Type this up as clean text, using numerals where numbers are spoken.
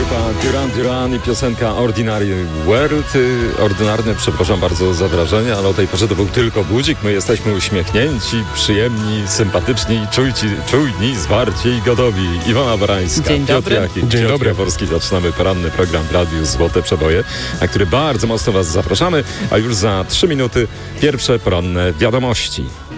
Grupa Duran Duran i piosenka Ordinary World. Ordynarne, przepraszam bardzo za wrażenie, ale o tej porze to był tylko budzik. My jesteśmy uśmiechnięci, przyjemni, sympatyczni, czujni, zwarci i gotowi. Iwona Barańska, Dzień Piotr dobry. Jaki, Dzień Piotr dobry. Jaworski. Zaczynamy poranny program w Radiu Złote Przeboje, na który bardzo mocno Was zapraszamy, a już za 3 minuty pierwsze poranne wiadomości.